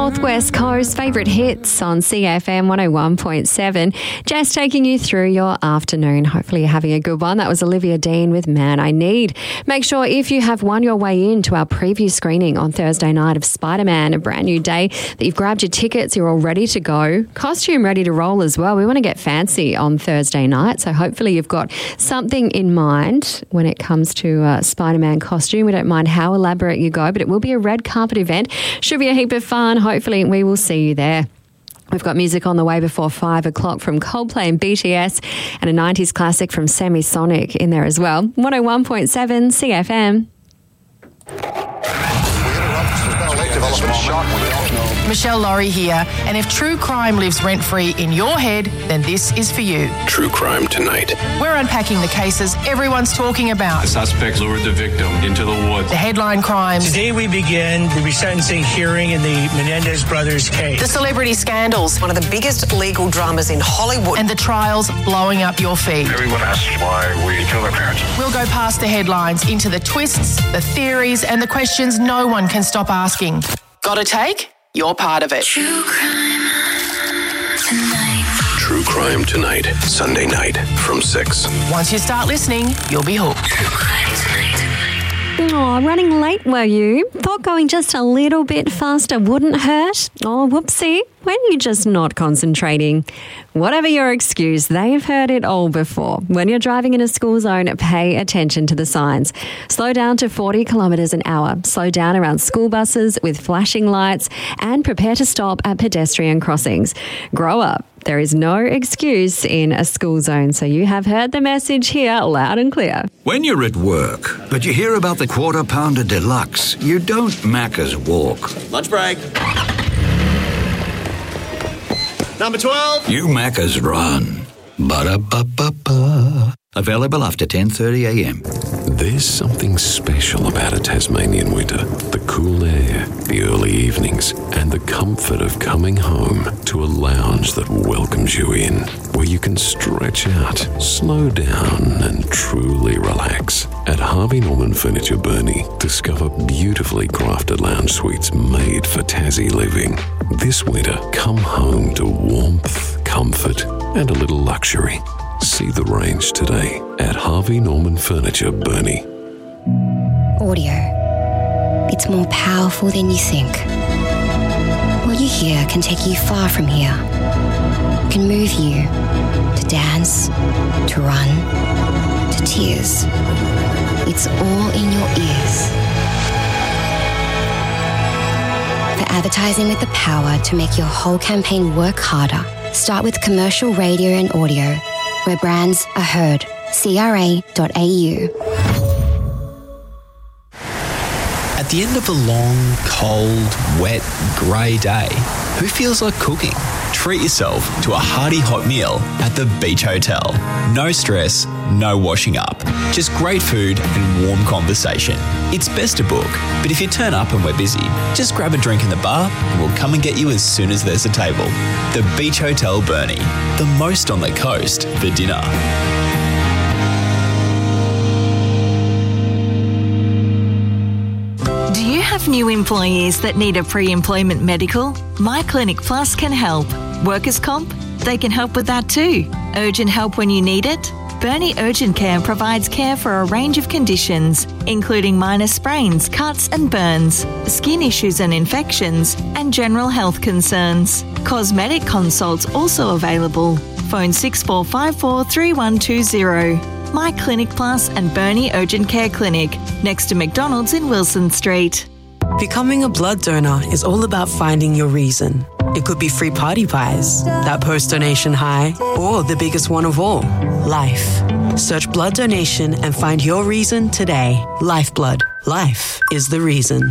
Northwest Coast favourite hits on CFM 101.7. Jess taking you through your afternoon. Hopefully you're having a good one. That was Olivia Dean with Man I Need. Make sure if you have won your way into our preview screening on Thursday night of Spider-Man, A Brand New Day, that you've grabbed your tickets, you're all ready to go. Costume ready to roll as well. We want to get fancy on Thursday night, so hopefully you've got something in mind when it comes to Spider-Man costume. We don't mind how elaborate you go, but it will be a red carpet event. Should be a heap of fun. Hopefully we will see you there. We've got music on the way before 5 o'clock from Coldplay and BTS, and a 90s classic from Semisonic in there as well. 101.7 CFM. Michelle Laurie here, and if true crime lives rent-free in your head, then this is for you. True Crime Tonight. We're unpacking the cases everyone's talking about. The suspect lured the victim into the woods. The headline crimes. Today we begin the resentencing hearing in the Menendez brothers case. The celebrity scandals. One of the biggest legal dramas in Hollywood. And the trials blowing up your feed. Everyone asks why we kill their parents. We'll go past the headlines into the twists, the theories, and the questions no one can stop asking. Got a take? You're part of it. True Crime Tonight. Sunday night from 6. Once you start listening, you'll be hooked. Oh, running late were you? Thought going just a little bit faster wouldn't hurt? Oh, whoopsie. When you're just not concentrating. Whatever your excuse, they've heard it all before. When you're driving in a school zone, pay attention to the signs. Slow down to 40 kilometres an hour. Slow down around school buses with flashing lights, and prepare to stop at pedestrian crossings. Grow up. There is no excuse in a school zone, so you have heard the message here loud and clear. When you're at work, but you hear about the Quarter Pounder Deluxe, you don't Macca's walk. Lunch break. Number 12. You Macca's run. Ba-da-ba-ba-ba. Available after 10:30 a.m. There's something special about a Tasmanian winter. The cool air, the early evenings, and the comfort of coming home to a lounge that welcomes you in, where you can stretch out, slow down, and truly relax. At Harvey Norman Furniture Burnie, discover beautifully crafted lounge suites made for Tassie living. This winter, come home to warmth, comfort, and a little luxury. See the range today at Harvey Norman Furniture Burnie. Audio. It's more powerful than you think. What you hear can take you far from here. Can move you to dance, to run, to tears. It's all in your ears. For advertising with the power to make your whole campaign work harder, start with commercial radio and audio, where brands are heard. CRA.au. At the end of a long, cold, wet, grey day, who feels like cooking? Treat yourself to a hearty hot meal at the Beach Hotel. No stress, no washing up. Just great food and warm conversation. It's best to book, but if you turn up and we're busy, just grab a drink in the bar and we'll come and get you as soon as there's a table. The Beach Hotel Burnie, the most on the coast for dinner. Do you have new employees that need a pre-employment medical? My Clinic Plus can help. Workers' comp? They can help with that too. Urgent help when you need it? Burnie Urgent Care provides care for a range of conditions, including minor sprains, cuts and burns, skin issues and infections, and general health concerns. Cosmetic consults also available. Phone 6454 3120. My Clinic Plus and Burnie Urgent Care Clinic, next to McDonald's in Wilson Street. Becoming a blood donor is all about finding your reason. It could be free party pies, that post-donation high, or the biggest one of all, life. Search blood donation and find your reason today. Lifeblood. Life is the reason.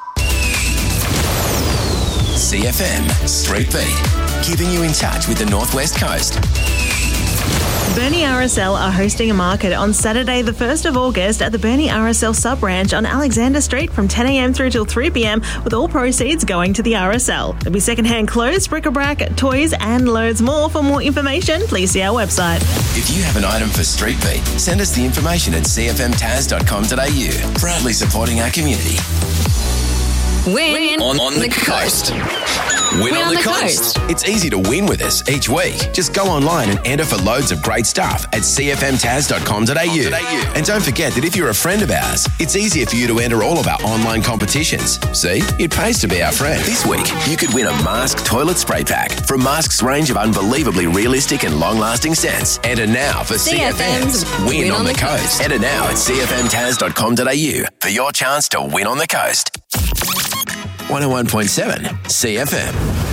CFM Street Beat, keeping you in touch with the Northwest Coast. Burnie RSL are hosting a market on Saturday the 1st of August at the Burnie RSL sub-branch on Alexander Street from 10 a.m. through till 3 p.m, with all proceeds going to the RSL. There'll be second-hand clothes, bric-a-brac, toys and loads more. For more information, please see our website. If you have an item for Street Beat, send us the information at cfmtaz.com.au. Proudly supporting our community. Win on the coast. Win on the coast. It's easy to win with us each week. Just go online and enter for loads of great stuff at cfmtaz.com.au. And don't forget that if you're a friend of ours, it's easier for you to enter all of our online competitions. See, it pays to be our friend. This week, you could win a Mask toilet spray pack from Mask's range of unbelievably realistic and long-lasting scents. Enter now for CFM's Win on the Coast. Enter now at cfmtaz.com.au for your chance to win on the coast. 101.7 CFM.